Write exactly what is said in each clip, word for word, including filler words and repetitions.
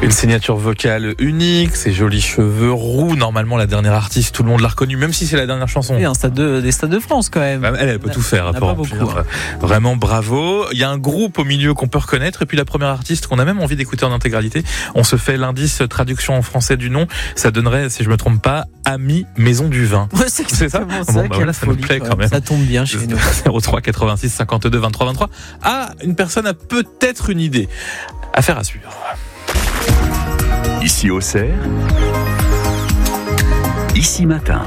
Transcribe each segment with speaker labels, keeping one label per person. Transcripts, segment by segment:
Speaker 1: Une signature vocale unique, ses jolis cheveux roux. Normalement, la dernière artiste, tout le monde l'a reconnue, même si c'est la dernière chanson.
Speaker 2: Oui, un stade de, des Stades de France quand même.
Speaker 1: Elle, elle peut tout faire.
Speaker 2: Pas beaucoup. Hein.
Speaker 1: Vraiment bravo. Il y a un groupe au milieu qu'on peut reconnaître, et puis la première artiste qu'on a même envie d'écouter en intégralité. On se fait l'indice traduction en français du nom. Ça donnerait, si je me trompe pas, Ami Maison du Vin.
Speaker 2: Ouais, c'est,
Speaker 1: c'est ça.
Speaker 2: ça
Speaker 1: bon, bah voilà, ça
Speaker 2: folie,
Speaker 1: nous plaît
Speaker 2: quoi.
Speaker 1: quand même.
Speaker 2: Ça tombe bien chez nous.
Speaker 1: zéro trois quatre-vingt-six cinquante-deux vingt-trois vingt-trois. Ah, une personne a peut-être une idée. Affaire à suivre.
Speaker 3: Ici Auxerre, ici matin.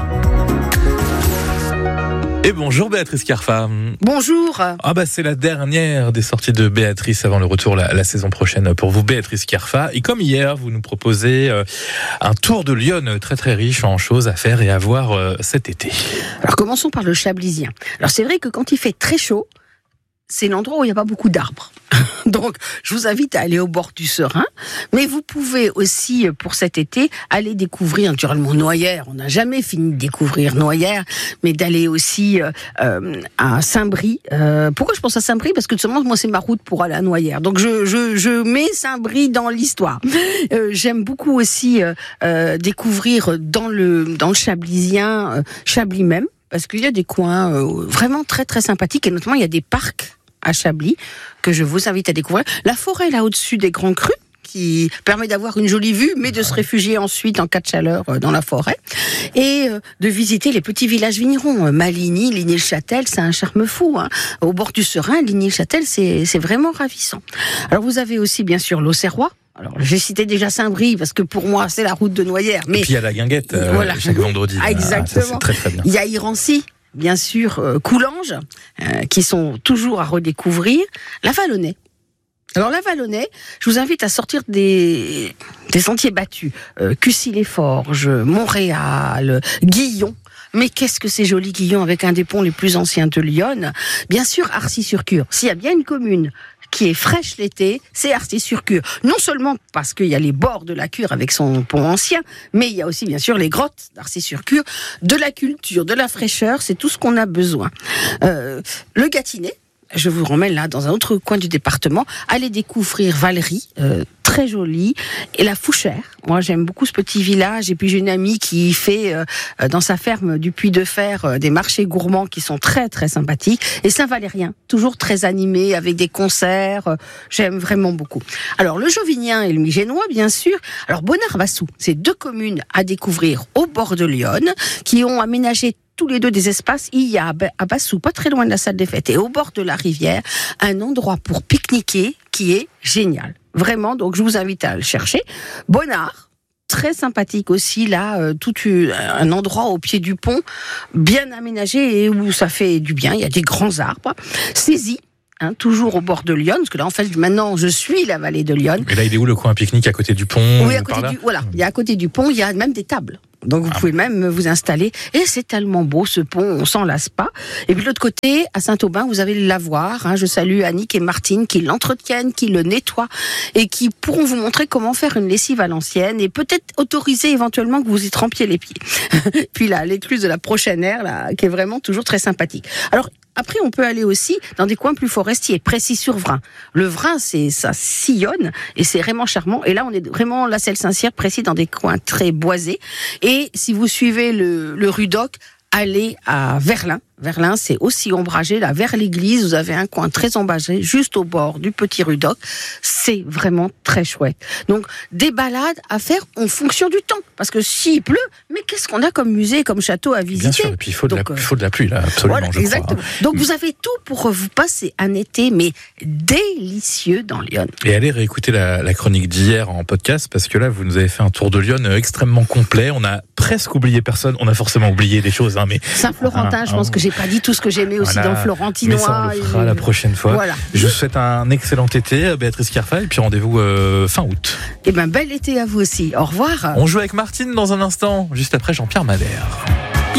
Speaker 1: Et bonjour Béatrice Carfa.
Speaker 4: Bonjour.
Speaker 1: Ah bah c'est la dernière des sorties de Béatrice avant le retour la, la saison prochaine pour vous, Béatrice Carfa. Et comme hier, vous nous proposez euh, un tour de Lyon très très riche en choses à faire et à voir euh, cet été.
Speaker 4: Alors commençons par le Chablisien. Alors c'est vrai que quand il fait très chaud, c'est l'endroit où il n'y a pas beaucoup d'arbres. Donc, je vous invite à aller au bord du Serein. Mais vous pouvez aussi, pour cet été, aller découvrir, naturellement, Noyères. On n'a jamais fini de découvrir Noyères, mais d'aller aussi euh, à Saint-Brie. Euh, pourquoi je pense à Saint-Brie ? Parce que seulement, moi, c'est ma route pour aller à Noyères. Donc, je, je, je mets Saint-Brie dans l'histoire. Euh, j'aime beaucoup aussi euh, euh, découvrir dans le, dans le Chablisien, euh, Chablis même, parce qu'il y a des coins euh, vraiment très, très sympathiques, et notamment, il y a des parcs à Chablis, que je vous invite à découvrir. La forêt là au-dessus des Grands Crus, qui permet d'avoir une jolie vue, mais de se réfugier ensuite en cas de chaleur dans la forêt, et de visiter les petits villages vignerons. Maligny, Ligny-le-Châtel, c'est un charme fou. Hein. Au bord du Serein, Ligny-le-Châtel, c'est, c'est vraiment ravissant. Alors vous avez aussi bien sûr l'Auxerrois. Alors, j'ai cité déjà Saint-Brie, parce que pour moi, c'est la route de Noyères. Mais
Speaker 1: et puis il y a la guinguette, euh,
Speaker 4: voilà.
Speaker 1: chaque vendredi.
Speaker 4: Ah, exactement.
Speaker 1: Ah, ça, c'est très, très bien.
Speaker 4: Il y a Irancy. Bien sûr, euh, Coulanges, euh, qui sont toujours à redécouvrir. La Vallonnais. Alors la Vallonnais, je vous invite à sortir des, des sentiers battus. Euh, Cussy-les-Forges, Montréal, Guillon. Mais qu'est-ce que c'est joli, Guillon, avec un des ponts les plus anciens de Lyon. Bien sûr, Arcis-sur-Cure. S'il y a bien une commune qui est fraîche l'été, c'est Arcis-sur-Cure. Non seulement parce qu'il y a les bords de la Cure avec son pont ancien, mais il y a aussi bien sûr les grottes d'Arcis-sur-Cure, de la culture, de la fraîcheur, c'est tout ce qu'on a besoin. Euh, le Gâtinais, je vous remets là dans un autre coin du département, allez découvrir Valery, euh, très jolie, et la Fouchère. Moi j'aime beaucoup ce petit village, et puis j'ai une amie qui fait euh, dans sa ferme du Puy de Fer euh, des marchés gourmands qui sont très très sympathiques, et Saint-Valérien, toujours très animé avec des concerts, euh, j'aime vraiment beaucoup. Alors le Jovinien et le Migénois bien sûr. Alors Bonnard-Vassou, c'est deux communes à découvrir au bord de Lyon qui ont aménagé tous les deux des espaces. Il y a à Bassou, pas très loin de la salle des fêtes, et au bord de la rivière, un endroit pour pique-niquer qui est génial. Vraiment, donc je vous invite à le chercher. Bonnard, très sympathique aussi, là, euh, tout un endroit au pied du pont, bien aménagé et où ça fait du bien. Il y a des grands arbres. Saisie. Hein, toujours au bord de Lyon, parce que là, en fait, maintenant, je suis la vallée de Lyon.
Speaker 1: Et là, il est où le coin pique-nique à côté du pont?
Speaker 4: Oui, à côté du, voilà, il y a à côté du pont, il y a même des tables. Donc vous ah. pouvez même vous installer. Et c'est tellement beau ce pont, on s'en lasse pas. Et puis de l'autre côté, à Saint-Aubin, vous avez le lavoir. Hein, je salue Annick et Martine qui l'entretiennent, qui le nettoient et qui pourront vous montrer comment faire une lessive à l'ancienne et peut-être autoriser éventuellement que vous y trempiez les pieds. Puis là, l'écluse de la prochaine ère, là, qui est vraiment toujours très sympathique. Alors, après, on peut aller aussi dans des coins plus forestiers, Précy-sur-Vrain. Le Vrain, c'est, ça sillonne et c'est vraiment charmant. Et là, on est vraiment, la Selle-Saint-Cyr, Précy, dans des coins très boisés. Et si vous suivez le, le Rudoc, allez à Verlin. Verlin, c'est aussi ombragé, là, vers l'église, vous avez un coin très ombragé, juste au bord du petit Rudoc. C'est vraiment très chouette. Donc, des balades à faire en fonction du temps. Parce que s'il pleut, mais qu'est-ce qu'on a comme musée, comme château à visiter ?
Speaker 1: Bien sûr, et puis il faut,
Speaker 4: Donc,
Speaker 1: de, la, il faut de la pluie, là, absolument,
Speaker 4: voilà,
Speaker 1: je
Speaker 4: exactement.
Speaker 1: crois. Hein.
Speaker 4: Donc, vous avez tout pour vous passer un été, mais délicieux dans Lyon.
Speaker 1: Et allez réécouter la, la chronique d'hier en podcast, parce que là, vous nous avez fait un tour de Lyon extrêmement complet. On a presque oublié personne. On a forcément oublié des choses, hein, mais...
Speaker 4: Saint-Florentin, un, je pense un... que j'ai pas dit tout ce que j'aimais aussi voilà. Dans le Florentinois.
Speaker 1: Mais ça, on le fera et... la prochaine fois. Voilà. Je vous souhaite un excellent été, Béatrice Carfa, et puis rendez-vous euh, fin août.
Speaker 4: Eh ben, bel été à vous aussi. Au revoir.
Speaker 1: On joue avec Martine dans un instant, juste après Jean-Pierre Madère.